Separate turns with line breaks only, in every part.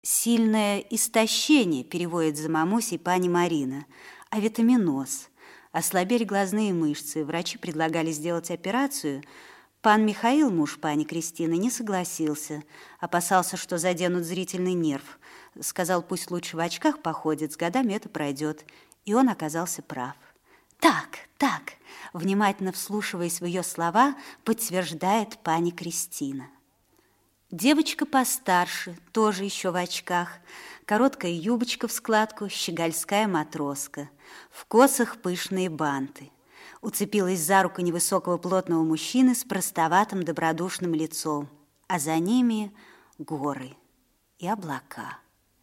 Сильное истощение, переводит за мамусей пани Марина, а витаминоз. Ослабели глазные мышцы. Врачи предлагали сделать операцию. Пан Михаил, муж пани Кристины, не согласился. Опасался, что заденут зрительный нерв. Сказал, пусть лучше в очках походит, с годами это пройдет. И он оказался прав. Так, внимательно вслушиваясь в ее слова, подтверждает пани Кристина. Девочка постарше, тоже еще в очках, короткая юбочка в складку, щегольская матроска, в косах пышные банты. Уцепилась за руку невысокого плотного мужчины с простоватым добродушным лицом, а за ними горы и облака.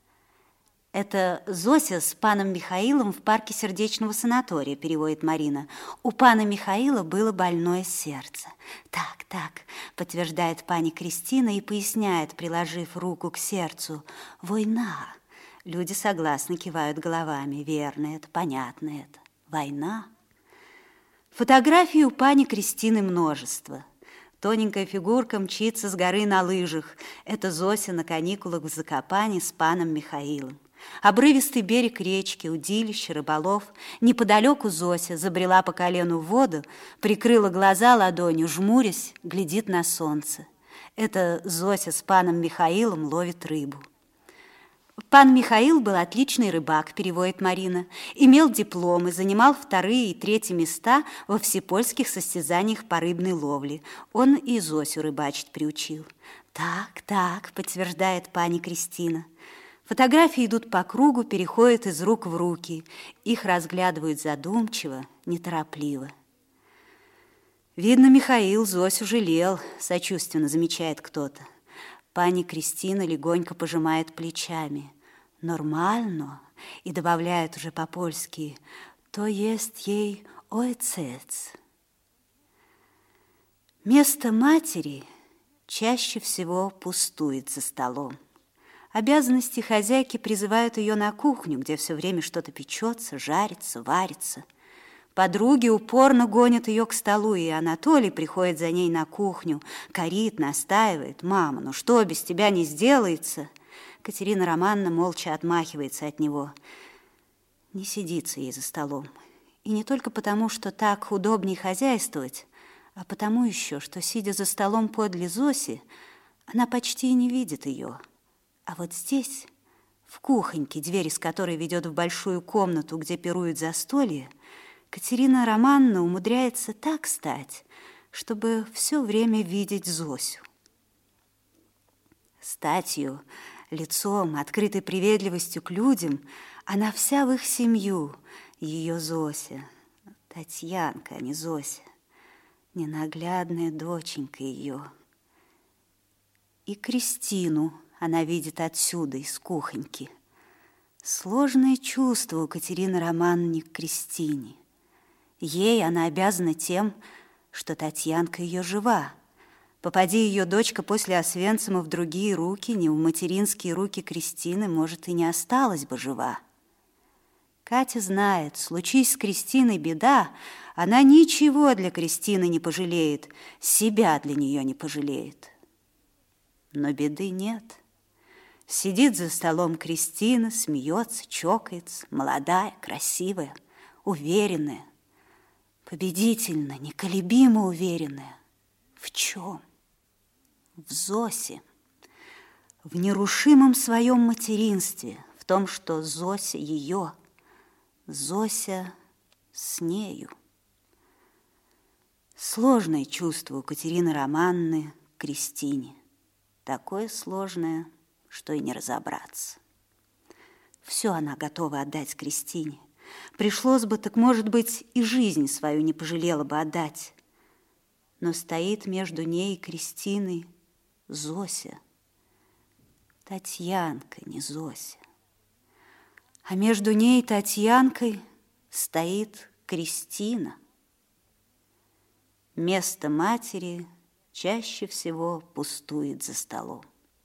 Это Зося с паном Михаилом в парке сердечного санатория, переводит Марина. У пана Михаила было больное сердце. Так, подтверждает пани Кристина и поясняет, приложив руку к сердцу. Война. Люди согласно кивают головами. Верно это, понятно это. Война. Фотографий у пани Кристины множество. Тоненькая фигурка мчится с горы на лыжах. Это Зося на каникулах в Закопане с паном Михаилом. Обрывистый берег речки, удилище, рыболов. Неподалеку Зося забрела по колену в воду, прикрыла глаза ладонью, жмурясь, глядит на солнце. Это Зося с паном Михаилом ловит рыбу. Пан Михаил был отличный рыбак, переводит Марина. Имел дипломы, занимал 2-е и 3-е места во всепольских состязаниях по рыбной ловле. Он и Зосю рыбачить приучил. Так, подтверждает пани Кристина. Фотографии идут по кругу, переходят из рук в руки. Их разглядывают задумчиво, неторопливо. Видно, Михаил Зосю жалел, сочувственно замечает кто-то. Пани Кристина легонько пожимает плечами. Нормально. И добавляет уже по-польски. То есть ей ойцец. Место матери чаще всего пустует за столом. Обязанности хозяйки призывают ее на кухню, где все время что-то печется, жарится, варится. Подруги упорно гонят ее к столу, и Анатолий приходит за ней на кухню, корит, настаивает. «Мама, ну что без тебя не сделается?» Катерина Романовна молча отмахивается от него. Не сидится ей за столом. И не только потому, что так удобнее хозяйствовать, а потому еще, что, сидя за столом подле Зоси, она почти не видит ее. А вот здесь, в кухоньке, дверь из которой ведет в большую комнату, где пируют застолье, Катерина Романовна умудряется так стать, чтобы все время видеть Зосю. Статью, лицом, открытой приветливостью к людям, она вся в их семью, ее Зося, Татьянка, а не Зося, ненаглядная доченька ее. И Кристину она видит отсюда, из кухоньки. Сложное чувство у Катерины Романовны к Кристине. Ей она обязана тем, что Татьянка ее жива. Попади ее дочка после Освенцима в другие руки, не в материнские руки Кристины, может, и не осталась бы жива. Катя знает, случись с Кристиной беда, она ничего для Кристины не пожалеет, себя для нее не пожалеет. Но беды нет. Сидит за столом Кристина, смеется, чокается, молодая, красивая, уверенная, победительно, неколебимо уверенная. В чем? В Зосе, в нерушимом своем материнстве, в том, что Зося ее, Зося с нею. Сложное чувство у Катерины Романовны к Кристине. Такое сложное, что и не разобраться. Все она готова отдать Кристине. Пришлось бы, так, может быть, и жизнь свою не пожалела бы отдать. Но стоит между ней и Кристиной Зося. Татьянка, не Зося. А между ней и Татьянкой стоит Кристина. Место матери чаще всего пустует за столом.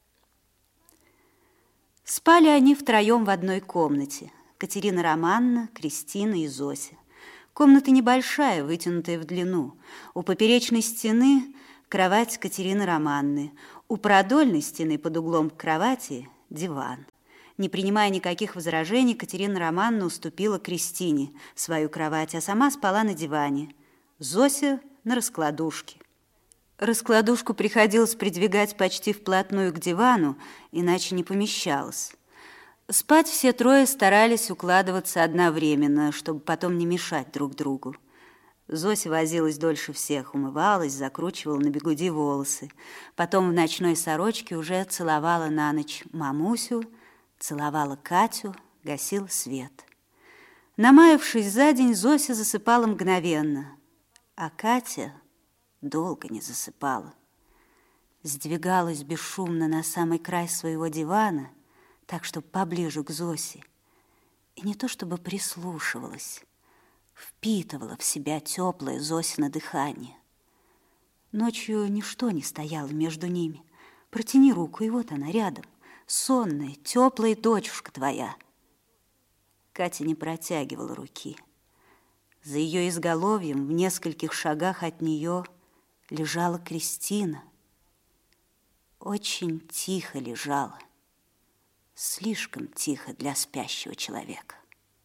Спали они втроем в одной комнате. Катерина Романовна, Кристина и Зося. Комната небольшая, вытянутая в длину. У поперечной стены кровать Катерины Романовны. У продольной стены под углом к кровати диван. Не принимая никаких возражений, Катерина Романовна уступила Кристине свою кровать, а сама спала на диване. Зося на раскладушке. Раскладушку приходилось придвигать почти вплотную к дивану, иначе не помещалось. Спать все трое старались укладываться одновременно, чтобы потом не мешать друг другу. Зося возилась дольше всех, умывалась, закручивала на бигуди волосы. Потом в ночной сорочке уже целовала на ночь мамусю, целовала Катю, гасила свет. Намаявшись за день, Зося засыпала мгновенно, а Катя долго не засыпала. Сдвигалась бесшумно на самый край своего дивана, так, чтобы поближе к Зосе, и не то чтобы прислушивалась, впитывала в себя теплое Зосино дыхание. Ночью ничто не стояло между ними. Протяни руку, и вот она рядом, сонная, теплая дочушка твоя. Катя не протягивала руки. За ее изголовьем, в нескольких шагах от нее, лежала Кристина. Очень тихо лежала. Слишком тихо для спящего человека.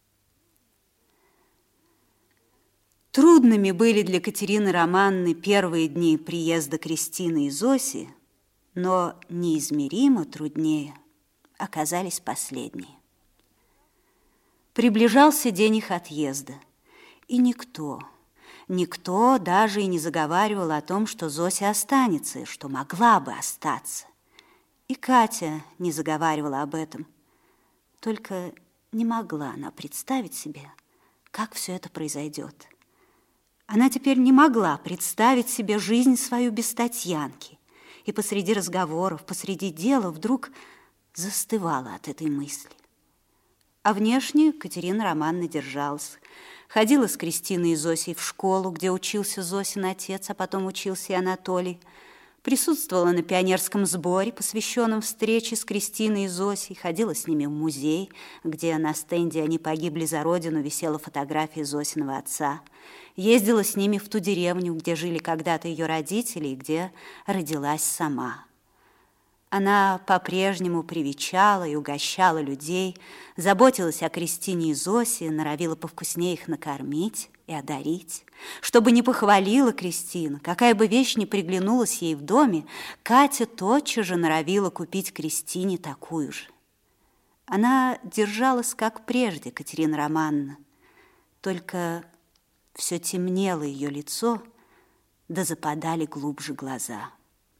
Трудными были для Катерины Романовны первые дни приезда Кристины и Зоси, но неизмеримо труднее оказались последние. Приближался день их отъезда, и никто даже и не заговаривал о том, что Зося останется, и что могла бы остаться. И Катя не заговаривала об этом. Только не могла она представить себе, как все это произойдет. Она теперь не могла представить себе жизнь свою без Татьянки. И посреди разговоров, посреди дела вдруг застывала от этой мысли. А внешне Катерина Романовна держалась. Ходила с Кристиной и Зосей в школу, где учился Зосин отец, а потом учился и Анатолий. Присутствовала на пионерском сборе, посвященном встрече с Кристиной и Зосей. Ходила с ними в музей, где на стенде «Они погибли за Родину» висела фотография Зосиного отца. Ездила с ними в ту деревню, где жили когда-то ее родители и где родилась сама. Она по-прежнему привечала и угощала людей, заботилась о Кристине и Зосе, норовила повкуснее их накормить и одарить. Чтобы не похвалила Кристина, какая бы вещь ни приглянулась ей в доме, Катя тотчас же норовила купить Кристине такую же. Она держалась, как прежде, Катерина Романовна, только все темнело ее лицо, да западали глубже глаза.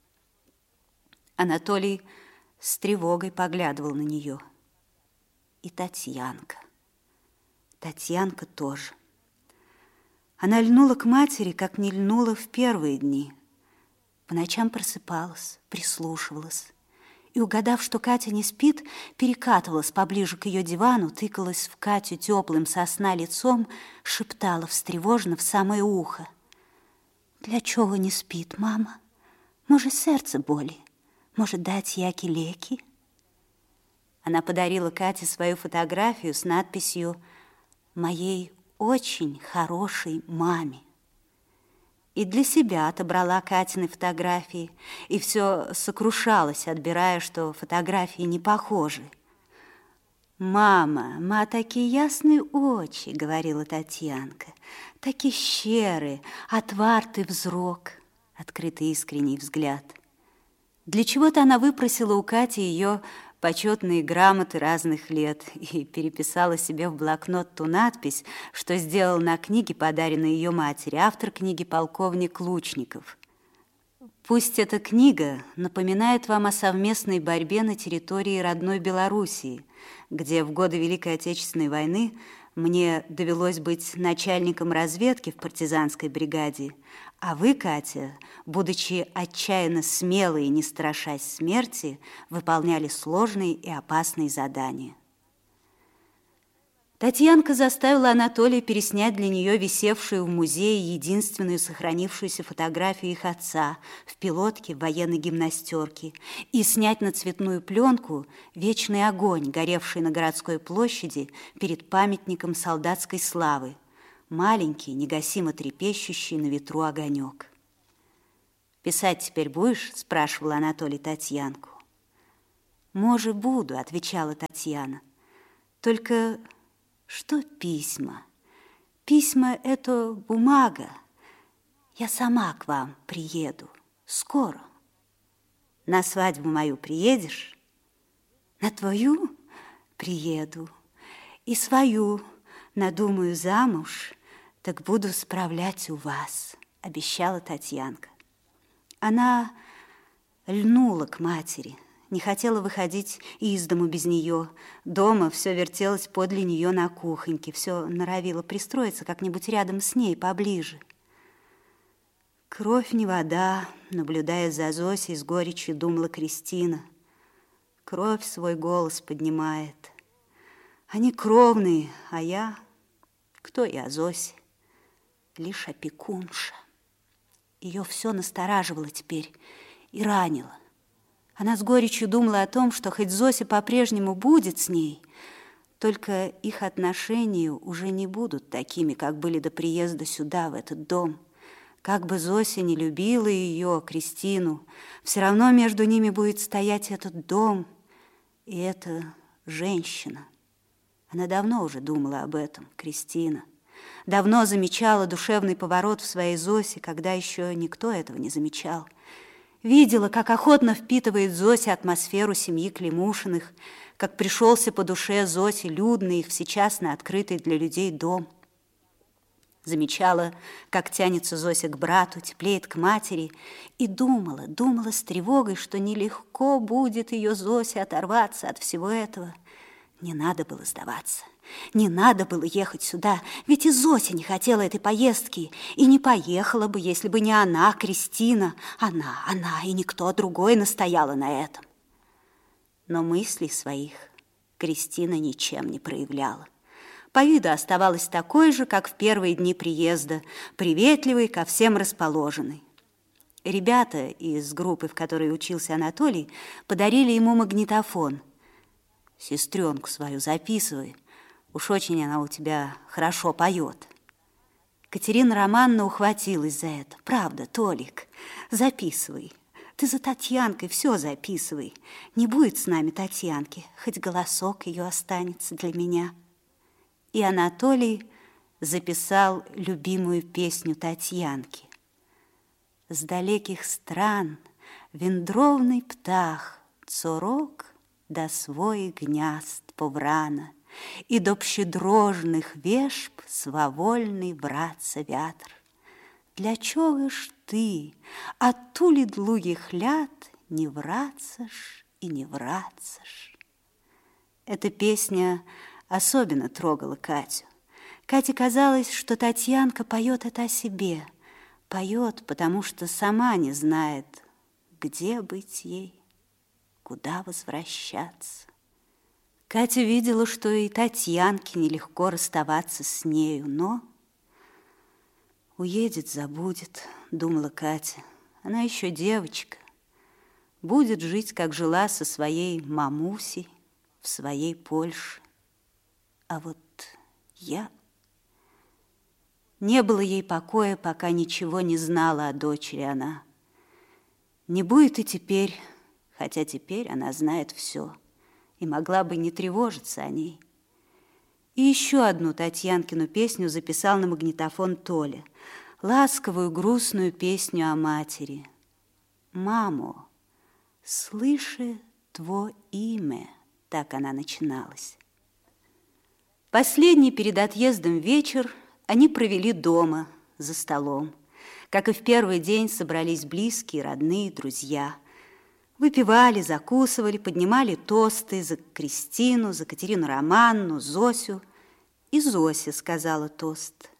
Анатолий с тревогой поглядывал на нее. И Татьянка. Татьянка тоже. Она льнула к матери, как не льнула в первые дни. По ночам просыпалась, прислушивалась. И, угадав, что Катя не спит, перекатывалась поближе к ее дивану, тыкалась в Катю теплым со сна лицом, шептала встревоженно в самое ухо. «Для чего не спит, мама? Может, сердце боли? Может, дать яки леки?» Она подарила Кате свою фотографию с надписью «Моей очень хорошей маме». И для себя отобрала Катины фотографии, и все сокрушалась, отбирая, что фотографии не похожи. «Мама, ма такие ясные очи», — говорила Татьянка, «таки щеры, отвар ты взрок», открытый искренний взгляд. Для чего-то она выпросила у Кати ее почетные грамоты разных лет и переписала себе в блокнот ту надпись, что сделал на книге, подаренной ее матери, автор книги полковник Лучников. Пусть эта книга напоминает вам о совместной борьбе на территории родной Белоруссии, где в годы Великой Отечественной войны мне довелось быть начальником разведки в партизанской бригаде, а вы, Катя, будучи отчаянно смелой и не страшась смерти, выполняли сложные и опасные задания. Татьянка заставила Анатолия переснять для нее висевшую в музее единственную сохранившуюся фотографию их отца в пилотке в военной гимнастерке и снять на цветную пленку вечный огонь, горевший на городской площади перед памятником солдатской славы, маленький, негасимо трепещущий на ветру огонек. «Писать теперь будешь?» – спрашивал Анатолий Татьянку. «Може, буду», — отвечала Татьяна. «Только что письма? Письма — это бумага. Я сама к вам приеду скоро. На свадьбу мою приедешь? На твою приеду. И свою надумаю замуж, так буду справлять у вас», — обещала Татьянка. Она льнула к матери, не хотела выходить из дому без нее. Дома все вертелось подле нее на кухоньке, все норовило пристроиться как-нибудь рядом с ней, поближе. «Кровь не вода», — наблюдая за Зосей, с горечью думала Кристина. «Кровь свой голос поднимает. Они кровные, а я... Кто я, Зося? Лишь опекунша». Ее все настораживало теперь и ранило. Она с горечью думала о том, что хоть Зося по-прежнему будет с ней, только их отношения уже не будут такими, как были до приезда сюда, в этот дом. Как бы Зося не любила ее, Кристину, все равно между ними будет стоять этот дом и эта женщина. Она давно уже думала об этом, Кристина. Давно замечала душевный поворот в своей Зосе, когда еще никто этого не замечал. Видела, как охотно впитывает Зося атмосферу семьи Климушиных, как пришелся по душе Зосе людный, их всечасно открытый для людей дом. Замечала, как тянется Зося к брату, теплеет к матери, и думала с тревогой, что нелегко будет ее Зосе оторваться от всего этого. Не надо было сдаваться, не надо было ехать сюда, ведь и Зося не хотела этой поездки, и не поехала бы, если бы не она, Кристина. Она и никто другой настояла на этом. Но мыслей своих Кристина ничем не проявляла. По виду оставалась такой же, как в первые дни приезда, приветливой, ко всем расположенной. Ребята из группы, в которой учился Анатолий, подарили ему магнитофон. «Сестренку свою записывай, уж очень она у тебя хорошо поет». Катерина Романовна ухватилась за это. «Правда, Толик, записывай. Ты за Татьянкой все записывай. Не будет с нами Татьянки, хоть голосок ее останется для меня». И Анатолий записал любимую песню Татьянки. «З далеких стран вендровный птах цорок до своих гнязд поврана, и до пщедрожных вешб свавольный братца вятр. Для чого ж ты от тули длугих лят не врацаш и не врацаш?» Эта песня особенно трогала Катю. Кате казалось, что Татьянка поет это о себе. Поет, потому что сама не знает, где быть ей, куда возвращаться. Катя видела, что и Татьянке нелегко расставаться с нею, но уедет, забудет, думала Катя. Она еще девочка, будет жить, как жила со своей мамусей в своей Польше. А вот я... Не было ей покоя, пока ничего не знала о дочери она. Не будет и теперь, хотя теперь она знает все и могла бы не тревожиться о ней. И еще одну Татьянкину песню записал на магнитофон Толя. Ласковую, грустную песню о матери. «Мамо, слыше тво имя», так она начиналась. Последний перед отъездом вечер они провели дома, за столом. Как и в первый день собрались близкие, родные, друзья. Выпивали, закусывали, поднимали тосты за Кристину, за Катерину Романовну, Зосю. И Зося сказала тост.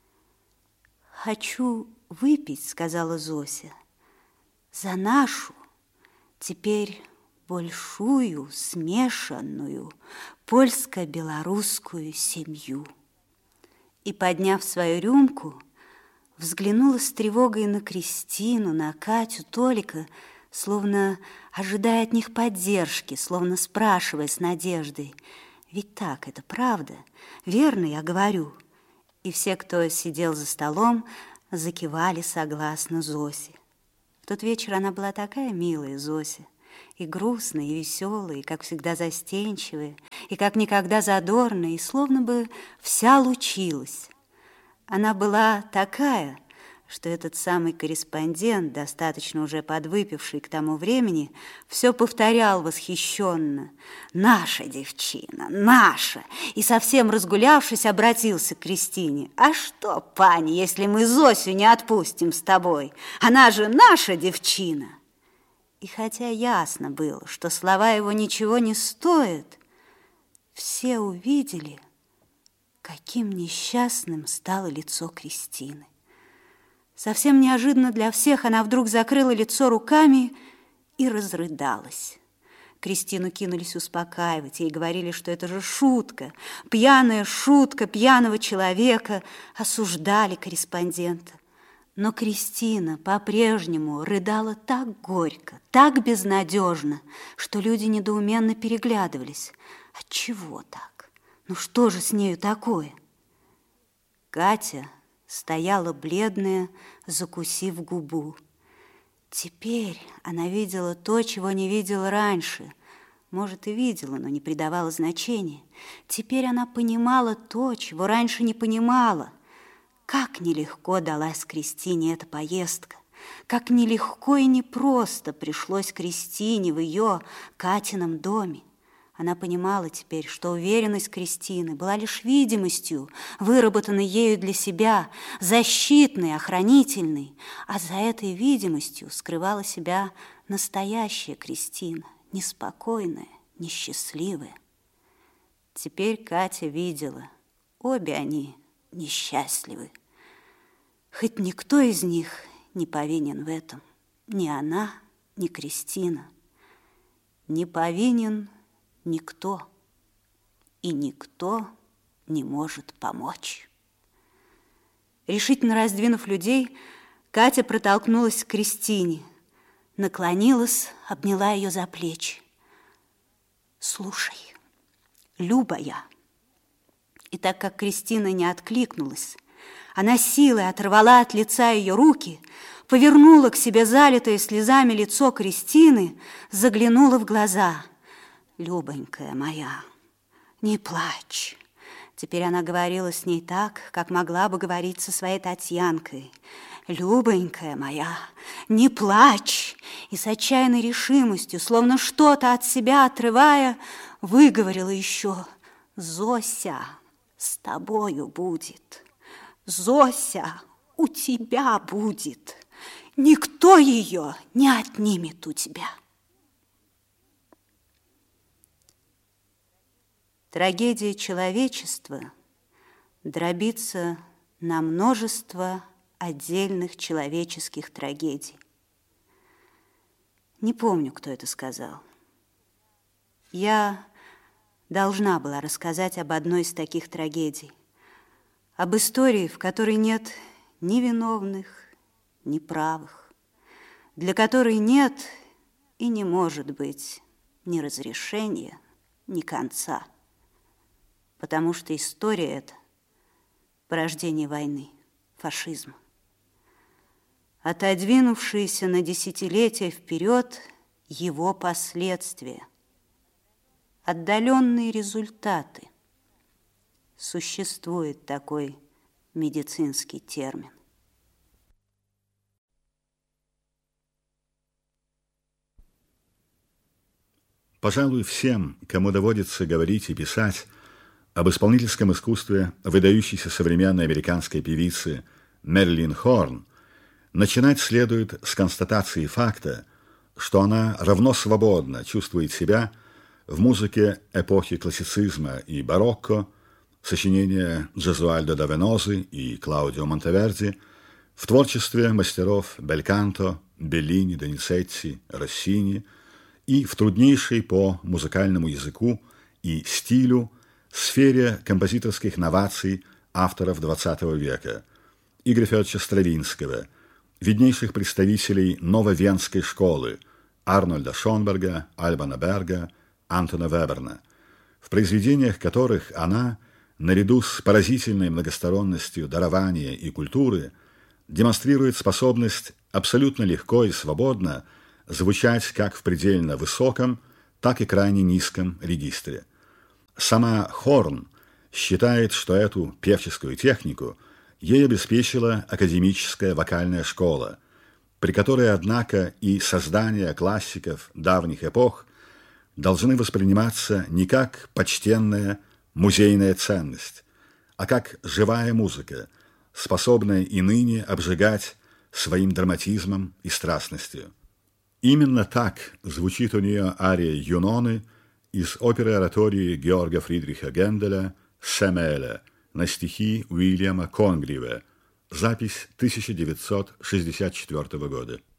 «Хочу выпить», — сказала Зося, «за нашу, теперь большую, смешанную, польско-белорусскую семью». И, подняв свою рюмку, взглянула с тревогой на Кристину, на Катю, Толика, словно ожидая от них поддержки, словно спрашивая с надеждой: «Ведь так, это правда? Верно я говорю?» И все, кто сидел за столом, закивали согласно Зосе. В тот вечер она была такая милая, Зося. И грустные, и веселые, и, как всегда, застенчивые, и как никогда задорные, и словно бы вся лучилась. Она была такая, что этот самый корреспондент, достаточно уже подвыпивший к тому времени, все повторял восхищенно: «Наша девчина, наша!» И совсем разгулявшись, обратился к Кристине: «А что, пани, если мы Зосю не отпустим с тобой? Она же наша девчина!» И хотя ясно было, что слова его ничего не стоят, все увидели, каким несчастным стало лицо Кристины. Совсем неожиданно для всех она вдруг закрыла лицо руками и разрыдалась. Кристину кинулись успокаивать, ей говорили, что это же шутка, пьяная шутка пьяного человека, осуждали корреспондента. Но Кристина по-прежнему рыдала так горько, так безнадежно, что люди недоуменно переглядывались. Отчего так? Ну что же с нею такое? Катя стояла бледная, закусив губу. Теперь она видела то, чего не видела раньше. Может, и видела, но не придавала значения. Теперь она понимала то, чего раньше не понимала. Как нелегко далась Кристине эта поездка, как нелегко и непросто пришлось Кристине в ее, Катином доме. Она понимала теперь, что уверенность Кристины была лишь видимостью, выработанной ею для себя, защитной, охранительной, а за этой видимостью скрывала себя настоящая Кристина, неспокойная, несчастливая. Теперь Катя видела, обе они несчастливы. Хоть никто из них не повинен в этом, ни она, ни Кристина. Не повинен никто, и никто не может помочь. Решительно раздвинув людей, Катя протолкнулась к Кристине, наклонилась, обняла ее за плечи. «Слушай, Люба я». И так как Кристина не откликнулась, она силой оторвала от лица ее руки, повернула к себе залитое слезами лицо Кристины, заглянула в глаза. «Любонькая моя, не плачь». Теперь она говорила с ней так, как могла бы говорить со своей Татьянкой. «Любонькая моя, не плачь!» И с отчаянной решимостью, словно что-то от себя отрывая, выговорила еще: «Зося с тобою будет, Зося у тебя будет, никто ее не отнимет у тебя». Трагедия человечества дробится на множество отдельных человеческих трагедий. Не помню, кто это сказал. Я должна была рассказать об одной из таких трагедий, об истории, в которой нет ни виновных, ни правых, для которой нет и не может быть ни разрешения, ни конца. Потому что история эта – порождение войны, фашизма. Отодвинувшиеся на десятилетия вперед его последствия, отдаленные результаты. Существует такой медицинский термин.
Пожалуй, всем, кому доводится говорить и писать об исполнительском искусстве выдающейся современной американской певицы Мэрилин Хорн, начинать следует с констатации факта, что она равно свободно чувствует себя в музыке эпохи классицизма и барокко, сочинения Джезуальдо да Венозы и Клаудио Монтеверди, в творчестве мастеров Бельканто, Беллини, Доницетти, Россини и в труднейшей по музыкальному языку и стилю сфере композиторских новаций авторов XX века Игоря Федоровича Стравинского, виднейших представителей нововенской школы Арнольда Шонберга, Альбана Берга, Антона Веберна, в произведениях которых она, наряду с поразительной многосторонностью дарования и культуры, демонстрирует способность абсолютно легко и свободно звучать как в предельно высоком, так и крайне низком регистре. Сама Хорн считает, что эту певческую технику ей обеспечила академическая вокальная школа, при которой, однако, и создания классиков давних эпох должны восприниматься не как почтенная музейная ценность, а как живая музыка, способная и ныне обжигать своим драматизмом и страстностью. Именно так звучит у нее ария Юноны из оперы-оратории Георга Фридриха Генделя «Семеле» на стихи Уильяма Конгрива, запись 1964 года.